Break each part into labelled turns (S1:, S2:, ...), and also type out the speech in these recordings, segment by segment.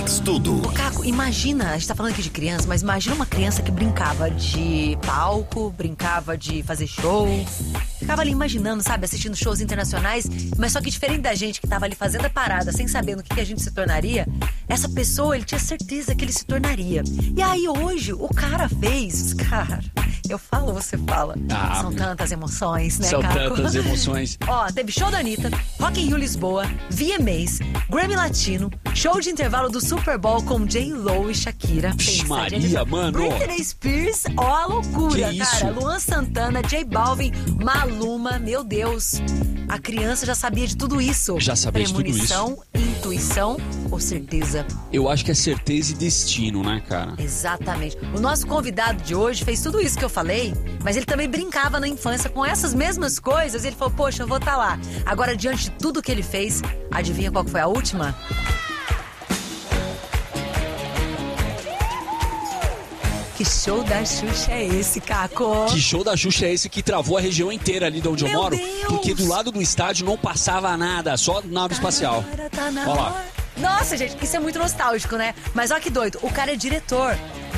S1: Mix Tudo.
S2: Ô, Caco, imagina, a gente tá falando aqui de criança, mas imagina uma criança que brincava de palco, brincava de fazer show, ficava ali imaginando, sabe, assistindo shows internacionais, mas só que diferente da gente que tava ali fazendo a parada sem saber no que a gente se tornaria, essa pessoa, ele tinha certeza que ele se tornaria. E aí hoje, o cara fez, cara, eu falo, você fala. São tantas emoções, né,
S3: São
S2: Caco?
S3: tantas emoções.
S2: Ó, teve show da Anitta, Rock in Rio Lisboa, VMAs, Grammy Latino, show de intervalo do Super Bowl com J.Lo e Shakira.
S3: Vixe Maria, mano.
S2: Britney Spears, ó a loucura,
S3: Que
S2: cara.
S3: isso?
S2: Luan Santana, J Balvin, Maluma, meu Deus. A criança já sabia de tudo isso.
S3: Já sabia de tudo isso.
S2: Premonição, intuição ou certeza?
S3: Eu acho que é certeza e destino, né, cara?
S2: Exatamente. O nosso convidado de hoje fez tudo isso que eu falei, mas ele também brincava na infância com essas mesmas coisas. Ele falou, poxa, eu vou estar lá. Agora, diante de tudo que ele fez, adivinha qual que foi a última? Que show da Xuxa é esse, Caco?
S3: Que show da Xuxa é esse que travou a região inteira ali de onde eu
S2: Meu
S3: moro?
S2: Deus!
S3: Porque do lado do estádio não passava nada, só nave espacial.
S2: Tá na
S3: Olha lá.
S2: hora. Nossa, gente, isso é muito nostálgico, né? Mas olha que doido, o cara é diretor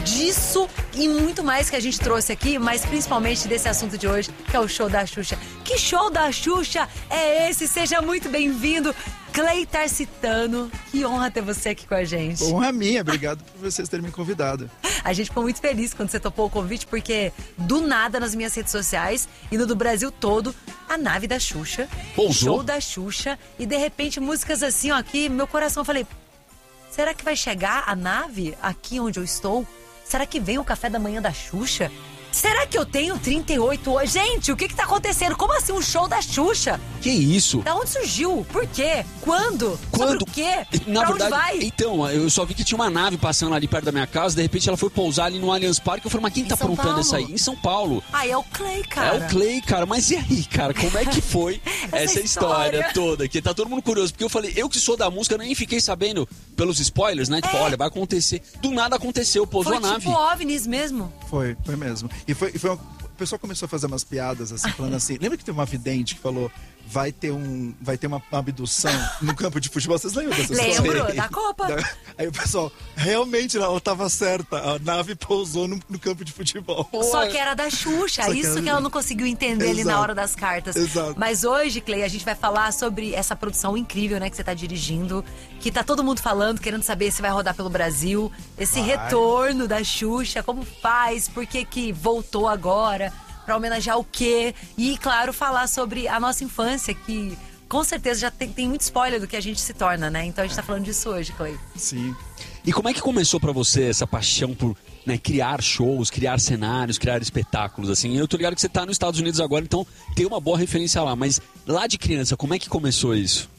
S2: disso e muito mais que a gente trouxe aqui, mas principalmente desse assunto de hoje, que é o show da Xuxa. Que show da Xuxa é esse? Seja muito bem-vindo, Clay Tarsitano. Que honra ter você aqui com a gente.
S4: Honra minha, obrigado por vocês terem me convidado.
S2: A gente ficou muito feliz quando você topou o convite, porque do nada nas minhas redes sociais e no do Brasil todo, a nave da Xuxa,
S3: Pousou.
S2: show da Xuxa, e de repente músicas assim, ó, aqui, meu coração, eu falei, será que vai chegar a nave aqui onde eu estou? Será que vem o café da manhã da Xuxa? Será que eu tenho 38 hoje? Gente, o que tá acontecendo? Como assim um show da Xuxa?
S3: Que isso?
S2: Da onde surgiu? Por quê? Quando? Sobre o quê?
S3: Na
S2: pra
S3: verdade,
S2: onde vai?
S3: então, eu só vi que tinha uma nave passando ali perto da minha casa, de repente ela foi pousar ali no Allianz Parque, eu falei, mas quem tá
S2: São
S3: aprontando
S2: Paulo?
S3: essa aí? Em São Paulo.
S2: Ah, é o Clay, cara.
S3: É o Clay, cara, mas e aí, cara, como é que foi essa história
S2: história
S3: toda? Que tá todo mundo curioso, porque eu falei, eu que sou da música, nem fiquei sabendo pelos spoilers, né? Tipo, olha, vai acontecer. Do nada aconteceu, pousou
S2: Foi
S3: a nave.
S2: tipo OVNIs mesmo.
S4: Foi mesmo. E foi o pessoal começou a fazer umas piadas assim, falando assim. Lembra que teve uma vidente que falou: vai ter uma abdução no campo de futebol? Vocês lembram dessa história?
S2: Lembro, da Copa.
S4: Aí o pessoal, realmente ela tava certa. A nave pousou no campo de futebol.
S2: Só que era da Xuxa,
S4: Só que
S2: isso
S4: era-
S2: que ela não conseguiu entender ali na
S4: Exato.
S2: hora das cartas.
S4: Exato.
S2: Mas hoje, Clay, a gente vai falar sobre essa produção incrível, né, que você tá dirigindo, que tá todo mundo falando, querendo saber se vai rodar pelo Brasil, esse retorno da Xuxa, como faz, por que voltou agora, pra homenagear o quê? E, claro, falar sobre a nossa infância, que com certeza já tem muito spoiler do que a gente se torna, né? Então a gente tá falando disso hoje, Clay.
S4: Sim.
S3: E como é que começou pra você essa paixão por, né, criar shows, criar cenários, criar espetáculos, assim? Eu tô ligado que você tá nos Estados Unidos agora, então tem uma boa referência lá, mas lá de criança, como é que começou isso?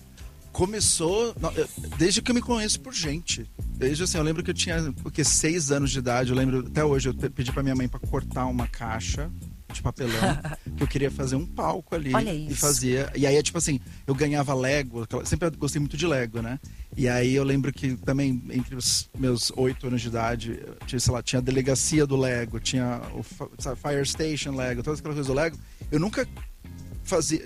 S4: Começou desde que eu me conheço por gente. Desde assim, eu lembro que eu tinha 6 anos de idade. Eu lembro, até hoje, eu pedi pra minha mãe pra cortar uma caixa de papelão, que eu queria fazer um palco ali.
S2: Olha isso.
S4: E fazia. E aí, tipo assim, eu ganhava Lego, sempre gostei muito de Lego, né? E aí eu lembro que também, entre os meus 8 anos de idade, tinha a delegacia do Lego, tinha o Fire Station Lego, todas aquelas coisas do Lego. Eu nunca fazia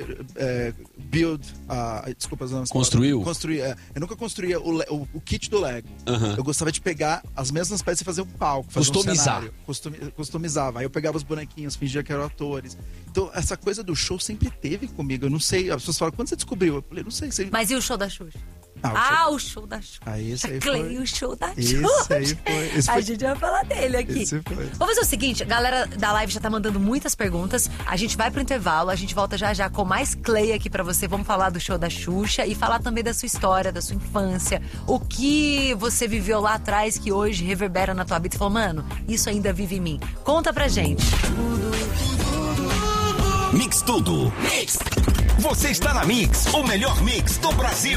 S4: desculpa,
S3: Construiu?
S4: Eu nunca construía o kit do Lego.
S3: Aham.
S4: Eu gostava de pegar as mesmas peças e fazer um palco, fazer
S3: Customizar.
S4: um cenário. Customizava. Aí eu pegava os bonequinhos, fingia que eram atores. Então essa coisa do show sempre teve comigo. Eu não sei, as pessoas falam, quando você descobriu? Eu falei, não sei.
S2: Mas e o show da Xuxa?
S4: Ah,
S2: o show da Xuxa.
S4: esse aí
S2: Clay,
S4: foi.
S2: o show da
S4: Esse
S2: Xuxa.
S4: aí foi. Esse
S2: A
S4: foi.
S2: gente vai falar dele aqui.
S4: Esse foi.
S2: Vamos fazer o seguinte, a galera da live já tá mandando muitas perguntas. A gente vai pro intervalo, a gente volta já já com mais Clay aqui pra você. Vamos falar do show da Xuxa e falar também da sua história, da sua infância. O que você viveu lá atrás que hoje reverbera na tua vida e falou, mano, isso ainda vive em mim. Conta pra gente.
S1: Mix Tudo. Mix. Você está na Mix, o melhor mix do Brasil.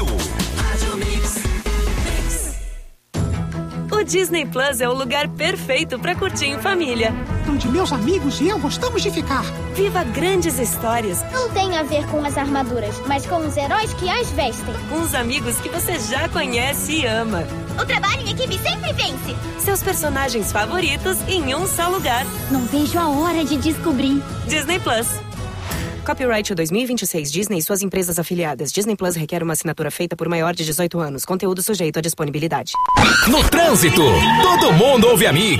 S5: O Disney Plus é o lugar perfeito para curtir em família.
S6: Onde meus amigos e eu gostamos de ficar.
S5: Viva grandes histórias
S7: Não tem a ver com as armaduras, mas com os heróis que as vestem.
S5: com os amigos que você já conhece e ama.
S7: O trabalho em equipe sempre vence.
S5: Seus personagens favoritos em um só lugar.
S7: Não vejo a hora de descobrir.
S5: Disney Plus.
S8: Copyright 2026 Disney e suas empresas afiliadas. Disney Plus requer uma assinatura feita por maior de 18 anos. Conteúdo sujeito à disponibilidade.
S1: No trânsito, todo mundo ouve a Mix.